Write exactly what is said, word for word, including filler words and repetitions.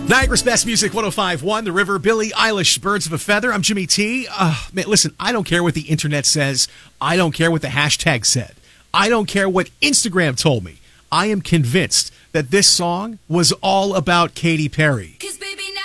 Niagara's Best Music one oh five point one, The River, Billie Eilish, Birds of a Feather. I'm Jimmy T. Uh, man, listen, I don't care what the internet says. I don't care what the hashtag said. I don't care what Instagram told me. I am convinced that this song was all about Katy Perry.